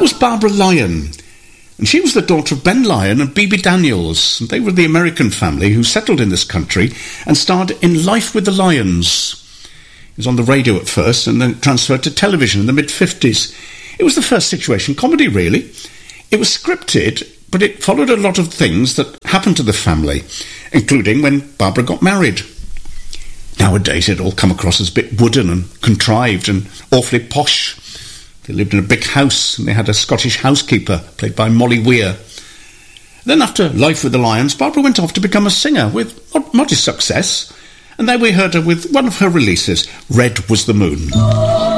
was Barbara Lyon. And she was the daughter of Ben Lyon and Bibi Daniels. They were the American family who settled in this country and starred in Life with the Lyons. It was on the radio at first and then transferred to television in the mid-50s. It was the first situation comedy, really. It was scripted, but it followed a lot of things that happened to the family, including when Barbara got married. Nowadays, it all come across as a bit wooden and contrived and awfully posh. They lived in a big house and they had a Scottish housekeeper, played by Molly Weir. Then after Life with the Lyons, Barbara went off to become a singer with modest success, and there we heard her with one of her releases, Red Was the Moon.